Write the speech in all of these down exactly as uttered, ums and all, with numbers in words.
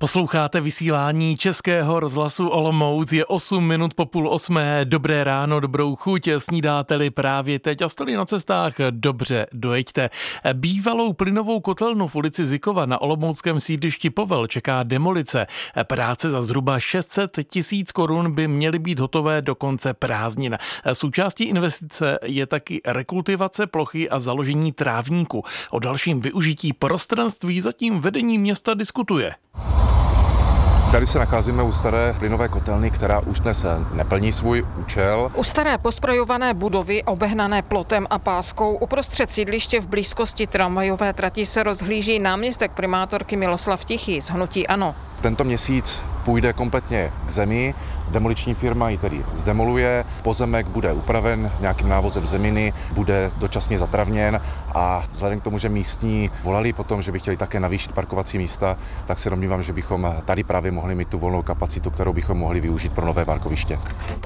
Posloucháte vysílání Českého rozhlasu Olomouc, je osm minut po půl osmé. Dobré ráno, dobrou chuť, snídáte-li právě teď a jste-li na cestách, dobře dojeďte. Bývalou plynovou kotelnu v ulici Zykova na olomouckém sídlišti Povel čeká demolice. Práce za zhruba šest set tisíc korun by měly být hotové do konce prázdnin. Součástí investice je taky rekultivace plochy a založení trávníku. O dalším využití prostranství zatím vedení města diskutuje. Tady se nacházíme u staré plynové kotelny, která už dnes neplní svůj účel. U staré posprojované budovy, obehnané plotem a páskou, uprostřed sídliště v blízkosti tramvajové trati se rozhlíží náměstek primátorky Miloslav Tichý z hnutí ANO. Tento měsíc půjde kompletně k zemi, demoliční firma ji tedy zdemoluje, pozemek bude upraven nějakým návozem zeminy, bude dočasně zatravněn a vzhledem k tomu, že místní volali potom, že by chtěli také navýšit parkovací místa, tak se domnívám, že bychom tady právě mohli mít tu volnou kapacitu, kterou bychom mohli využít pro nové parkoviště.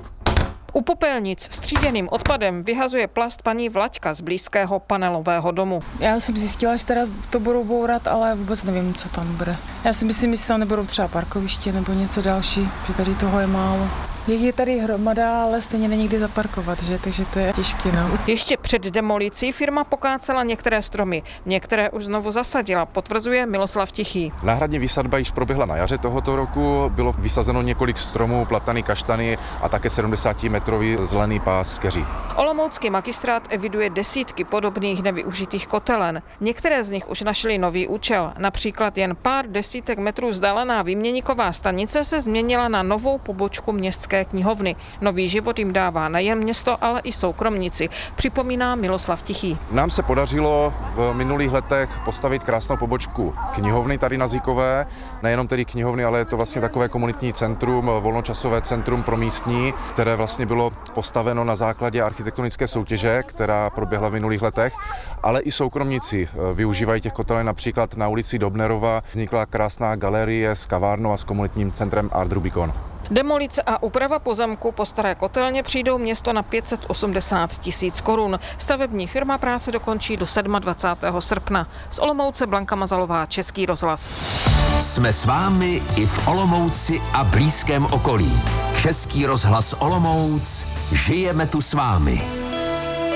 U popelnic s tříděným odpadem vyhazuje plast paní Vlaďka z blízkého panelového domu. Já jsem zjistila, že teda to budou bourat, ale vůbec nevím, co tam bude. Já si myslím, že tam nebudou třeba parkoviště nebo něco další, že tady toho je málo. Je tady hromada, ale stejně není kde zaparkovat, že? Takže to je těžké. No. Ještě před demolicí firma pokácela některé stromy. Některé už znovu zasadila, potvrzuje Miloslav Tichý. Náhradní výsadba již proběhla na jaře tohoto roku. Bylo vysazeno několik stromů, platany, kaštany a také sedmdesátimetrový zelený pás keří. Olomoucký magistrát eviduje desítky podobných nevyužitých kotelen. Některé z nich už našly nový účel. Například jen pár desítek metrů vzdálená výměníková stanice se změnila na novou pobočku městské knihovny. Nový život jim dává nejen město, ale i soukromníci, připomíná Miloslav Tichý. Nám se podařilo v minulých letech postavit krásnou pobočku knihovny tady na Zykové. Nejenom tedy knihovny, ale je to vlastně takové komunitní centrum, volnočasové centrum pro místní, které vlastně bylo postaveno na základě architektonické soutěže, která proběhla v minulých letech, ale i soukromníci využívají těch kotelen. Například na ulici Dobnerova vznikla krásná galerie s kavárnou a s komunitním centrem Art Rubicon. Demolice a úprava pozemku po staré kotelně přijdou město na pět set osmdesát tisíc korun. Stavební firma práce dokončí do dvacátého sedmého srpna. Z Olomouce Blanka Mazalová, Český rozhlas. Jsme s vámi i v Olomouci a blízkém okolí. Český rozhlas Olomouc, žijeme tu s vámi.